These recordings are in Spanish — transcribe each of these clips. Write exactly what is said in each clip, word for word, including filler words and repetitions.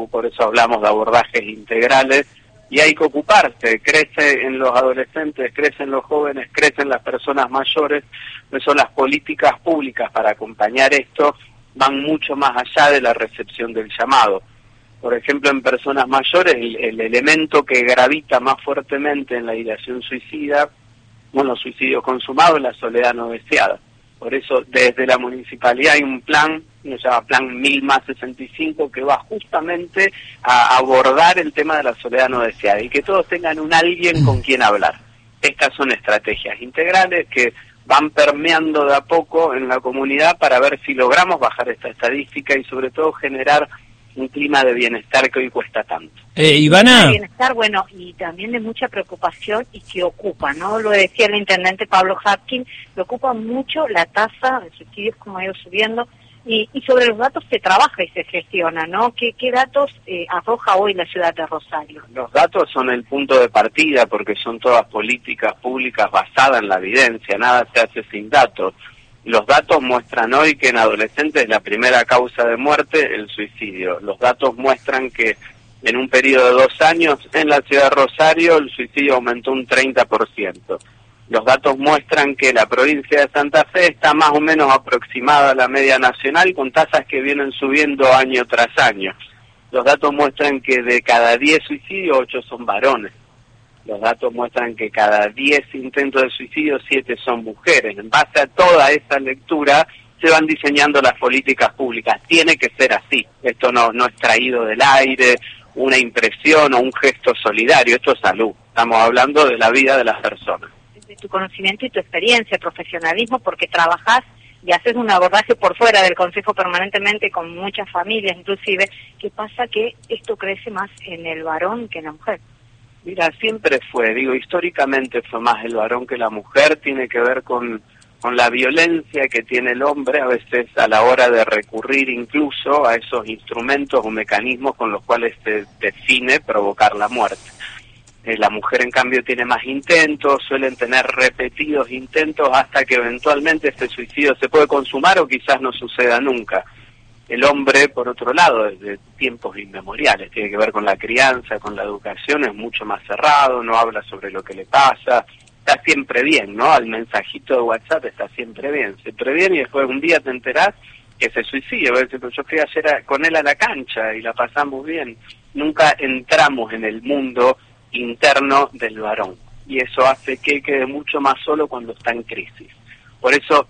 por eso hablamos de abordajes integrales, y hay que ocuparse. Crece en los adolescentes, crece en los jóvenes, crecen las personas mayores. Por eso las políticas públicas para acompañar esto van mucho más allá de la recepción del llamado. Por ejemplo, en personas mayores, el, el elemento que gravita más fuertemente en la ideación suicida, bueno, suicidio consumado, es la soledad no deseada. Por eso, desde la municipalidad hay un plan, se llama Plan mil más sesenta y cinco, que va justamente a abordar el tema de la soledad no deseada y que todos tengan un alguien con quien hablar. Estas son estrategias integrales que van permeando de a poco en la comunidad para ver si logramos bajar esta estadística y sobre todo generar un clima de bienestar que hoy cuesta tanto. Eh, Ivana. De bienestar, bueno, y también de mucha preocupación y que ocupa, ¿no? Lo decía el intendente Pablo Hapkin, le ocupa mucho la tasa de suicidios, como ha ido subiendo, y, y sobre los datos se trabaja y se gestiona, ¿no? ¿Qué, qué datos eh, arroja hoy la ciudad de Rosario? Los datos son el punto de partida porque son todas políticas públicas basadas en la evidencia, nada se hace sin datos. Los datos muestran hoy que en adolescentes es la primera causa de muerte el suicidio. Los datos muestran que en un periodo de dos años en la ciudad de Rosario el suicidio aumentó un treinta por ciento. Los datos muestran que la provincia de Santa Fe está más o menos aproximada a la media nacional con tasas que vienen subiendo año tras año. Los datos muestran que de cada diez suicidios, ocho son varones. Los datos muestran que cada diez intentos de suicidio, siete son mujeres. En base a toda esa lectura se van diseñando las políticas públicas. Tiene que ser así. Esto no, no es traído del aire, una impresión o un gesto solidario. Esto es salud. Estamos hablando de la vida de las personas. De tu conocimiento y tu experiencia, profesionalismo, porque trabajás y haces un abordaje por fuera del Consejo permanentemente con muchas familias, inclusive. ¿Qué pasa? Que esto crece más en el varón que en la mujer. Mira, siempre fue, digo, históricamente fue más el varón que la mujer, tiene que ver con, con la violencia que tiene el hombre a veces a la hora de recurrir incluso a esos instrumentos o mecanismos con los cuales se define provocar la muerte. Eh, la mujer en cambio tiene más intentos, suelen tener repetidos intentos hasta que eventualmente este suicidio se puede consumar o quizás no suceda nunca. El hombre, por otro lado, desde tiempos inmemoriales, tiene que ver con la crianza, con la educación, es mucho más cerrado, no habla sobre lo que le pasa, está siempre bien, ¿no? Al mensajito de WhatsApp está siempre bien, se previene y después un día te enterás que se suicida. Yo fui ayer con él a la cancha y la pasamos bien. Nunca entramos en el mundo interno del varón y eso hace que quede mucho más solo cuando está en crisis. Por eso,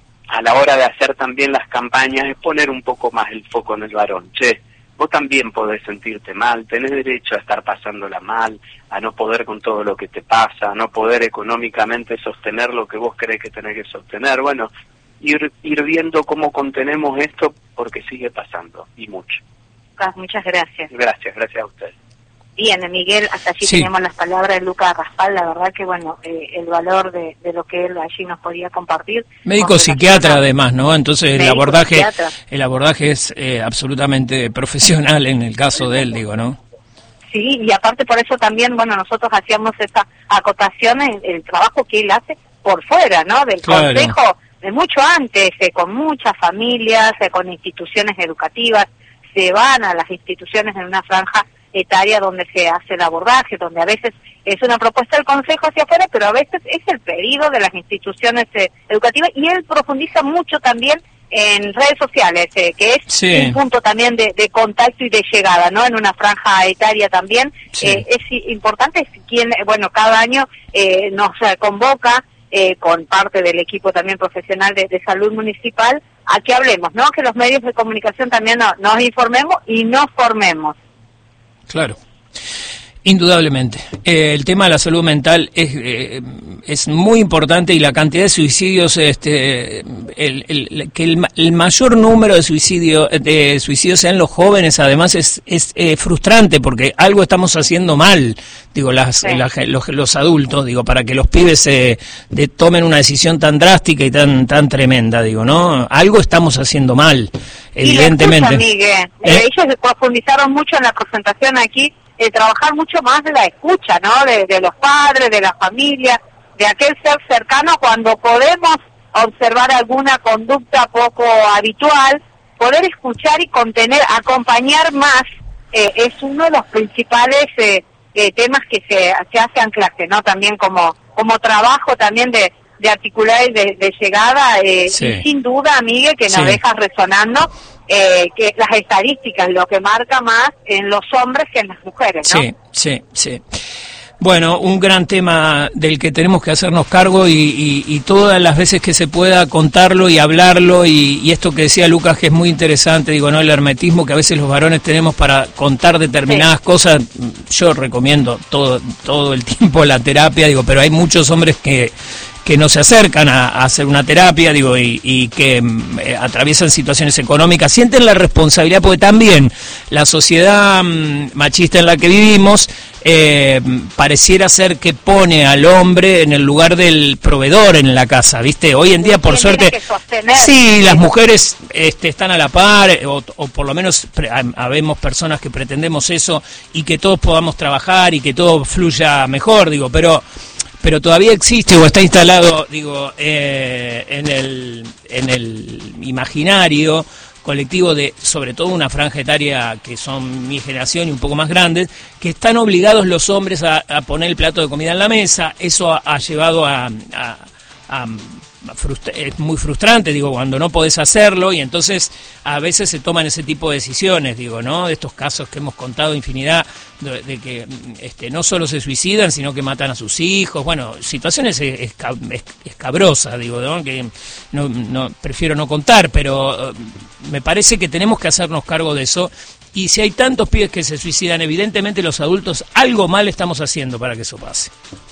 a la hora de hacer también las campañas, es poner un poco más el foco en el varón. Che, vos también podés sentirte mal, tenés derecho a estar pasándola mal, a no poder con todo lo que te pasa, a no poder económicamente sostener lo que vos crees que tenés que sostener. Bueno, ir, ir viendo cómo contenemos esto porque sigue pasando, y mucho. Lucas, muchas gracias. Gracias, gracias a ustedes. Bien, Miguel, hasta allí sí. Tenemos las palabras de Lucas Raspal, la verdad que, bueno, eh, el valor de, de lo que él allí nos podía compartir. Médico psiquiatra además, ¿no? Entonces el abordaje psiquiatra. el abordaje es eh, absolutamente profesional en el caso de él, digo, ¿no? Sí, y aparte por eso también, bueno, nosotros hacíamos esa acotación en el trabajo que él hace por fuera, ¿no? Del claro. Consejo, de mucho antes, eh, con muchas familias, eh, con instituciones educativas, se van a las instituciones en una franja etaria donde se hace el abordaje, donde a veces es una propuesta del Consejo hacia afuera, pero a veces es el pedido de las instituciones eh, educativas, y él profundiza mucho también en redes sociales, eh, que es sí. un punto también de, de contacto y de llegada, ¿no? En una franja etaria también. Sí. Eh, es importante, quien, bueno, cada año eh, nos convoca eh, con parte del equipo también profesional de, de salud municipal a que hablemos, ¿no? Que los medios de comunicación también no, nos informemos y nos formemos. Claro, indudablemente. Eh, el tema de la salud mental es eh, es muy importante, y la cantidad de suicidios, este, el, el, que el, el mayor número de suicidios de suicidios sean los jóvenes, además es es eh, frustrante porque algo estamos haciendo mal, digo, las, sí. las los, los adultos, digo, para que los pibes se de, tomen una decisión tan drástica y tan tan tremenda, digo, ¿no? Algo estamos haciendo mal. Evidentemente. Y la escucha, Miguel. ¿Eh? Ellos profundizaron mucho en la presentación aquí, eh, trabajar mucho más de la escucha, ¿no? De, de los padres, de la familia, de aquel ser cercano, cuando podemos observar alguna conducta poco habitual, poder escuchar y contener, acompañar más eh, es uno de los principales eh, eh, temas que se, se hace anclaje, ¿no? También como como trabajo también de, de articular y de, de llegada, eh, sí. Y sin duda, Miguel, que nos sí. deja resonando eh, que las estadísticas, lo que marca más en los hombres que en las mujeres, ¿no? Sí, sí, sí. Bueno, un gran tema del que tenemos que hacernos cargo y, y, y todas las veces que se pueda contarlo y hablarlo y, y esto que decía Lucas, que es muy interesante, digo, ¿no? El hermetismo que a veces los varones tenemos para contar determinadas sí. cosas. Yo recomiendo todo, todo el tiempo la terapia, digo, pero hay muchos hombres que que no se acercan a, a hacer una terapia, digo, y, y que eh, atraviesan situaciones económicas, sienten la responsabilidad, porque también la sociedad mm, machista en la que vivimos eh, pareciera ser que pone al hombre en el lugar del proveedor en la casa, ¿viste? Hoy en día, por suerte, sí, las mujeres este, están a la par, o, o por lo menos pre, habemos personas que pretendemos eso, y que todos podamos trabajar y que todo fluya mejor, digo, pero... pero todavía existe o está instalado, digo, eh, en el en el imaginario colectivo de, sobre todo una franja etaria que son mi generación y un poco más grandes, que están obligados los hombres a, a poner el plato de comida en la mesa. Eso ha, ha llevado a, a, a Frustra- es muy frustrante, digo, cuando no podés hacerlo, y entonces a veces se toman ese tipo de decisiones, digo, ¿no? De estos casos que hemos contado infinidad, de, de que este, no solo se suicidan, sino que matan a sus hijos, bueno, situaciones esca- escabrosas, digo, ¿no? Que no, no, prefiero no contar, pero uh, me parece que tenemos que hacernos cargo de eso, y si hay tantos pibes que se suicidan, evidentemente los adultos algo mal estamos haciendo para que eso pase.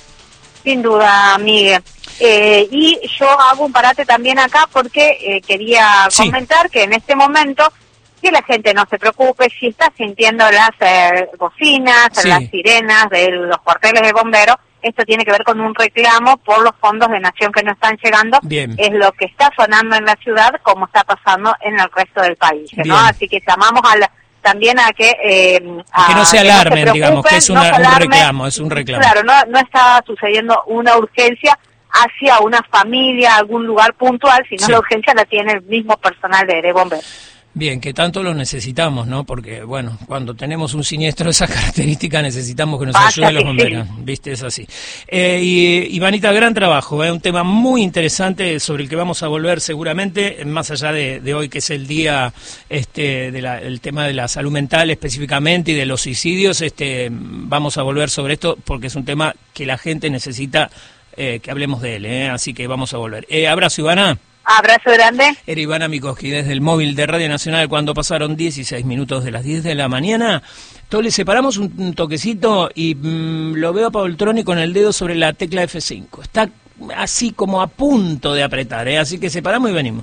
Sin duda, Miguel. Eh, y yo hago un parate también acá porque eh, quería sí. comentar que en este momento, que la gente no se preocupe, si está sintiendo las eh, bocinas, sí. las sirenas de los cuarteles de bomberos, esto tiene que ver con un reclamo por los fondos de Nación que no están llegando. Bien. Es lo que está sonando en la ciudad, como está pasando en el resto del país, ¿no? Así que llamamos a la... también a que eh, a que no se alarmen, no se digamos, que es una, no un reclamo, es un reclamo. Claro, no, no está sucediendo una urgencia hacia una familia, algún lugar puntual, sino sí. la urgencia la tiene el mismo personal de, de bomberos. Bien, que tanto lo necesitamos, ¿no? Porque, bueno, cuando tenemos un siniestro de esas características necesitamos que nos Pasa ayuden los que bomberos, sí. ¿Viste? Es así. Eh, y, Ivanita, gran trabajo, ¿eh? Un tema muy interesante sobre el que vamos a volver seguramente, más allá de, de hoy que es el día, este, de la, el tema de la salud mental específicamente y de los suicidios, este, vamos a volver sobre esto porque es un tema que la gente necesita eh, que hablemos de él, ¿eh? Así que vamos a volver. Eh, abrazo, Ivana. Abrazo grande. Era Ivana Mikoski desde el móvil de Radio Nacional cuando pasaron dieciséis minutos de las diez de la mañana. Entonces le separamos un, un toquecito y mmm, lo veo a Paultroni con el dedo sobre la tecla F cinco. Está así como a punto de apretar, ¿eh? Así que separamos y venimos.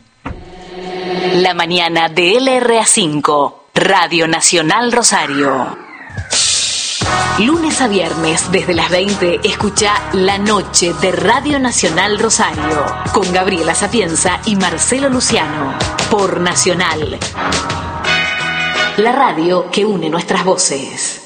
La mañana de L R A cinco, Radio Nacional Rosario. Lunes a viernes, desde las veinte, escucha La Noche de Radio Nacional Rosario, con Gabriela Sapienza y Marcelo Luciano, por Nacional. La radio que une nuestras voces.